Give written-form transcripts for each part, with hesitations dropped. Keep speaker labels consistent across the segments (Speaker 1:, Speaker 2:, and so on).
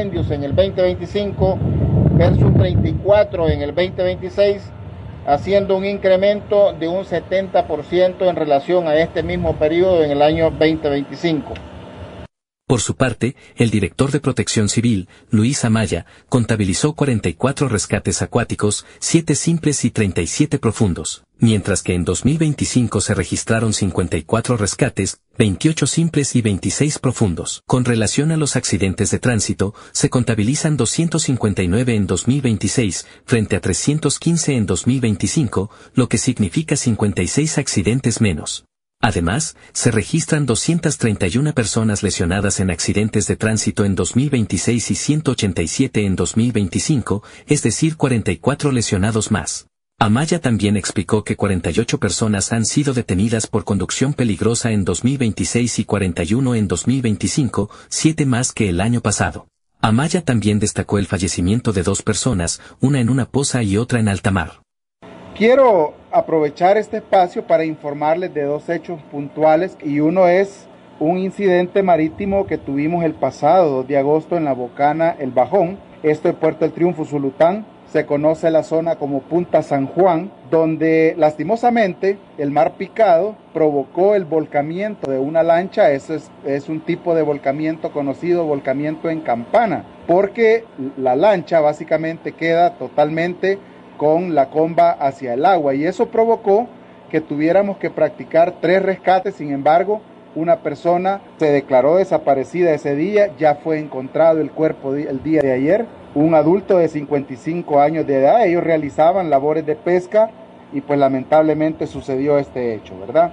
Speaker 1: incendios en el 2025 versus 34 en el 2026, haciendo un incremento de un 70% en relación a este mismo periodo en el año 2025.
Speaker 2: Por su parte, el director de Protección Civil, Luis Amaya, contabilizó 44 rescates acuáticos, 7 simples y 37 profundos, mientras que en 2025 se registraron 54 rescates, 28 simples y 26 profundos. Con relación a los accidentes de tránsito, se contabilizan 259 en 2026, frente a 315 en 2025, lo que significa 56 accidentes menos. Además, se registran 231 personas lesionadas en accidentes de tránsito en 2026 y 187 en 2025, es decir, 44 lesionados más. Amaya también explicó que 48 personas han sido detenidas por conducción peligrosa en 2026 y 41 en 2025, 7 más que el año pasado. Amaya también destacó el fallecimiento de 2 personas, una en una poza y otra en alta mar.
Speaker 1: Quiero aprovechar este espacio para informarles de 2 hechos puntuales, y uno es un incidente marítimo que tuvimos el pasado 2 de agosto en la Bocana El Bajón, esto es Puerto El Triunfo, Zulután. Se conoce la zona como Punta San Juan, donde lastimosamente el mar picado provocó el volcamiento de una lancha. Eso es un tipo de volcamiento conocido, volcamiento en campana, porque la lancha básicamente queda totalmente con la comba hacia el agua, y eso provocó que tuviéramos que practicar 3 rescates. Sin embargo, una persona se declaró desaparecida ese día, ya fue encontrado el cuerpo el día de ayer, un adulto de 55 años de edad. Ellos realizaban labores de pesca y pues lamentablemente sucedió este hecho, ¿verdad?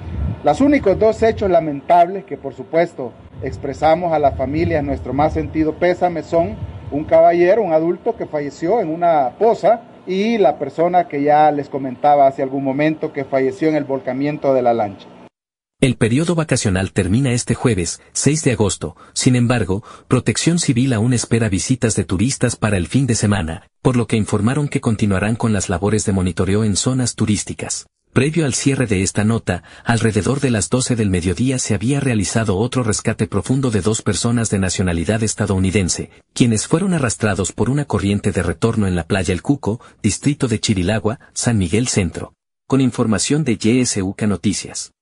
Speaker 1: Los únicos 2 hechos lamentables que por supuesto expresamos a la familia nuestro más sentido pésame son un caballero, un adulto que falleció en una poza, y la persona que ya les comentaba hace algún momento que falleció en el volcamiento de la lancha.
Speaker 2: El periodo vacacional termina este jueves, 6 de agosto, sin embargo, Protección Civil aún espera visitas de turistas para el fin de semana, por lo que informaron que continuarán con las labores de monitoreo en zonas turísticas. Previo al cierre de esta nota, alrededor de las 12 del mediodía se había realizado otro rescate profundo de 2 personas de nacionalidad estadounidense, quienes fueron arrastrados por una corriente de retorno en la playa El Cuco, distrito de Chirilagua, San Miguel Centro. Con información de YSUK Noticias.